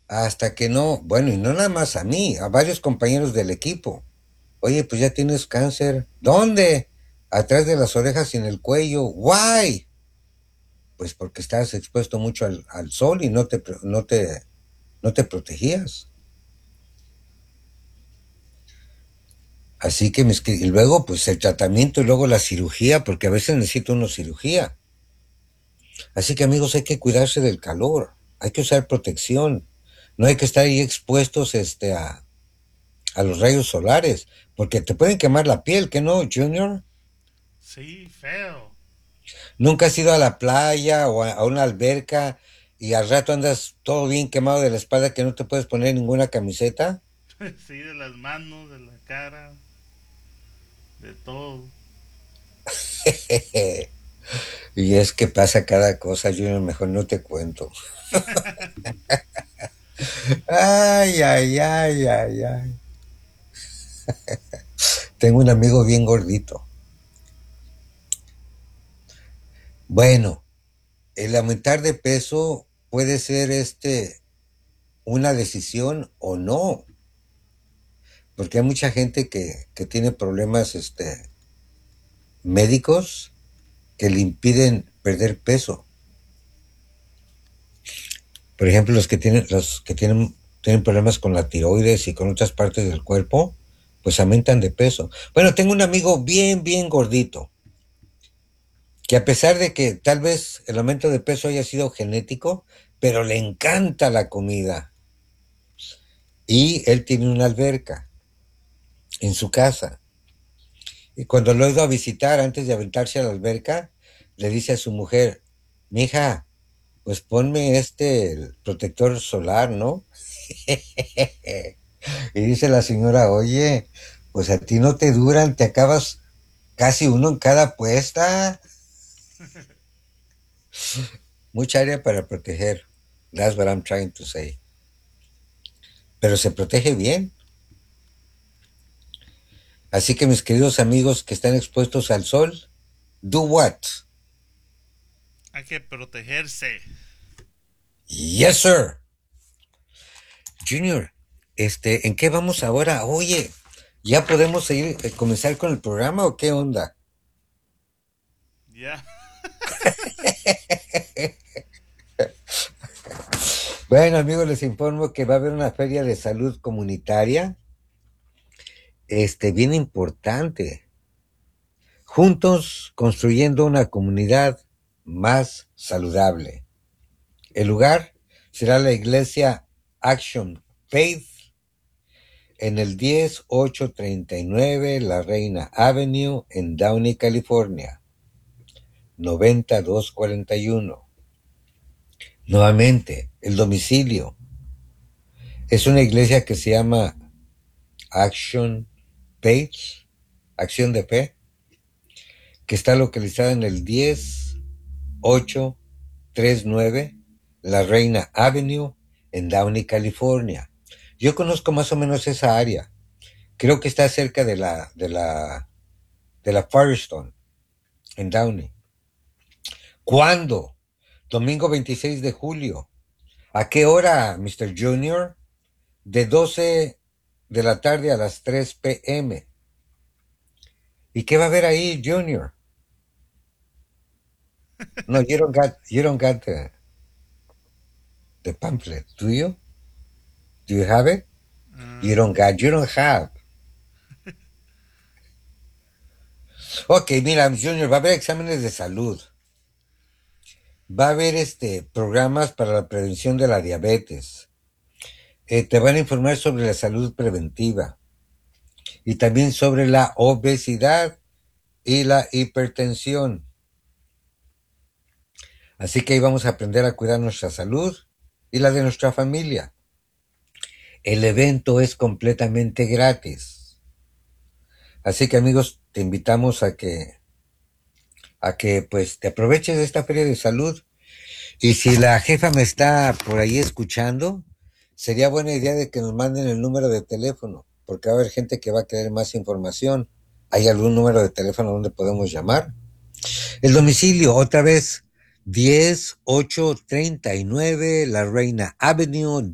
hasta que no, bueno, y no nada más a mí, a varios compañeros del equipo. Oye, pues ya tienes cáncer. ¿Dónde? Atrás de las orejas y en el cuello. Why? Pues porque estabas expuesto mucho al sol y no te protegías. Así que y luego, pues el tratamiento y luego la cirugía, porque a veces necesita uno cirugía. Así que amigos, hay que cuidarse del calor, hay que usar protección, no hay que estar ahí expuestos a los rayos solares, porque te pueden quemar la piel, ¿que no, Junior? Sí, feo. Nunca has ido a la playa o a una alberca y al rato andas todo bien quemado de la espalda que no te puedes poner ninguna camiseta. Sí, de las manos, de la cara, de todo. Y es que pasa cada cosa, Junior, mejor no te cuento. Ay, ay, ay, ay, ay. Tengo un amigo bien gordito. Bueno, el aumentar de peso puede ser una decisión o no, porque hay mucha gente que tiene problemas médicos que le impiden perder peso. Por ejemplo, tienen problemas con la tiroides y con otras partes del cuerpo, pues aumentan de peso. Bueno, tengo un amigo bien, bien gordito, que a pesar de que tal vez el aumento de peso haya sido genético, pero le encanta la comida. Y él tiene una alberca en su casa. Y cuando lo he ido a visitar antes de aventarse a la alberca, le dice a su mujer, mija, pues ponme el protector solar, ¿no? Y dice la señora, oye, pues a ti no te duran, te acabas casi uno en cada puesta. Mucha área para proteger. That's what I'm trying to say. Pero se protege bien. Así que mis queridos amigos que están expuestos al sol, do what? Hay que protegerse. Yes, sir. Junior, ¿en qué vamos ahora? Oye, ¿ya podemos seguir, comenzar con el programa o qué onda? Ya. Bueno, amigos, les informo que va a haber una feria de salud comunitaria, bien importante. Juntos construyendo una comunidad más saludable. El lugar será la iglesia Action Faith en el 10839 La Reina Avenue en Downey, California, 9241. Nuevamente, el domicilio es una iglesia que se llama Action Faith, Acción de Fe, que está localizada en el 10839 La Reina Avenue en Downey, California. Yo conozco más o menos esa área. Creo que está cerca de la Firestone en Downey. ¿Cuándo? Domingo 26 de julio. ¿A qué hora, Mr. Junior? De 12 de la tarde a las 3 p.m. ¿Y qué va a haber ahí, Junior? No, you don't got the pamphlet, do you? Do you have it? Ah, You don't have. Ok, mira, Junior, va a haber exámenes de salud. Va a haber programas para la prevención de la diabetes. Te van a informar sobre la salud preventiva y también sobre la obesidad y la hipertensión. Así que ahí vamos a aprender a cuidar nuestra salud y la de nuestra familia. El evento es completamente gratis. Así que amigos, te invitamos a que pues te aproveches de esta feria de salud. Y si la jefa me está por ahí escuchando, sería buena idea de que nos manden el número de teléfono, porque va a haber gente que va a querer más información. ¿Hay algún número de teléfono donde podemos llamar? El domicilio, otra vez, 10839 La Reina Avenue,